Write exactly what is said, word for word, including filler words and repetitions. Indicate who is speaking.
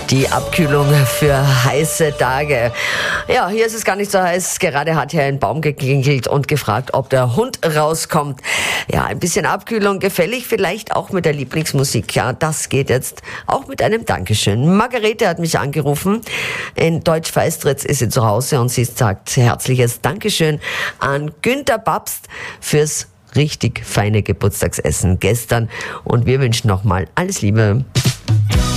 Speaker 1: Die Abkühlung für heiße Tage. Ja, hier ist es gar nicht so heiß. Gerade hat hier ein Baum geklingelt und gefragt, ob der Hund rauskommt. Ja, ein bisschen Abkühlung gefällig, vielleicht auch mit der Lieblingsmusik. Ja, das geht jetzt auch mit einem Dankeschön. Margarete hat mich angerufen. In Deutsch-Feistritz ist sie zu Hause und sie sagt herzliches Dankeschön an Günter Babst fürs richtig feine Geburtstagsessen gestern. Und wir wünschen nochmal alles Liebe.